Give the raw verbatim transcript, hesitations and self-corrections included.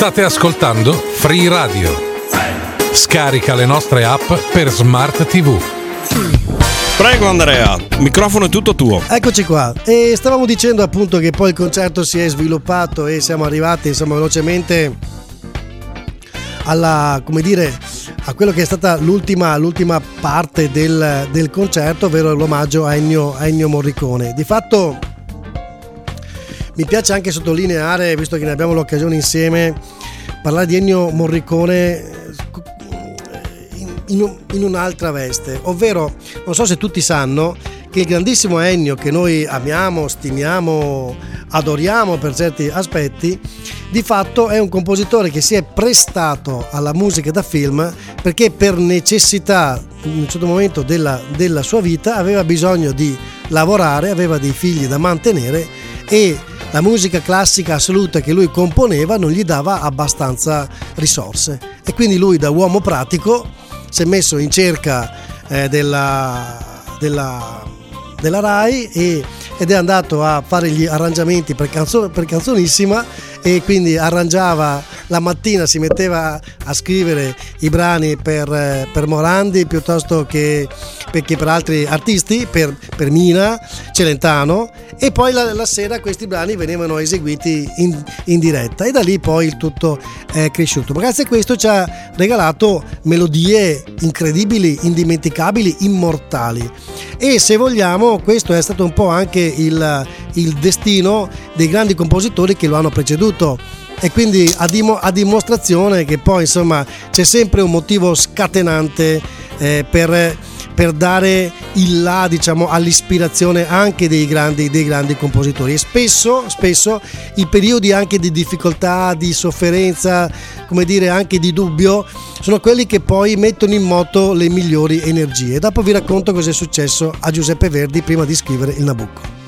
State ascoltando Free Radio. Scarica le nostre app per Smart tivù. Prego Andrea, il microfono è tutto tuo. Eccoci qua. E stavamo dicendo appunto che poi il concerto si è sviluppato e siamo arrivati insomma velocemente alla, come dire, a quello che è stata l'ultima, l'ultima parte del, del concerto, ovvero l'omaggio a Ennio, a Ennio Morricone. Di fatto mi piace anche sottolineare, visto che ne abbiamo l'occasione insieme, parlare di Ennio Morricone in, in un'altra veste, ovvero non so se tutti sanno che il grandissimo Ennio, che noi amiamo, stimiamo, adoriamo per certi aspetti, di fatto è un compositore che si è prestato alla musica da film perché per necessità in un certo momento della, della sua vita aveva bisogno di lavorare, aveva dei figli da mantenere e la musica classica assoluta che lui componeva non gli dava abbastanza risorse e quindi lui, da uomo pratico, si è messo in cerca eh, della, della, della Rai e, ed è andato a fare gli arrangiamenti per, canzone, per Canzonissima, e quindi arrangiava la mattina, si metteva a scrivere i brani per, per Morandi piuttosto che, che per altri artisti, per, per Mina, Celentano, e poi la, la sera questi brani venivano eseguiti in, in diretta e da lì poi il tutto è cresciuto. Ma grazie a questo ci ha regalato melodie incredibili, indimenticabili, immortali, e se vogliamo questo è stato un po' anche il, il destino dei grandi compositori che lo hanno preceduto. E quindi a, dim- a dimostrazione che poi insomma c'è sempre un motivo scatenante eh, per, per dare il là, diciamo, all'ispirazione anche dei grandi, dei grandi compositori, e spesso, spesso i periodi anche di difficoltà, di sofferenza, come dire anche di dubbio, sono quelli che poi mettono in moto le migliori energie. Dopo vi racconto cosa è successo a Giuseppe Verdi prima di scrivere il Nabucco.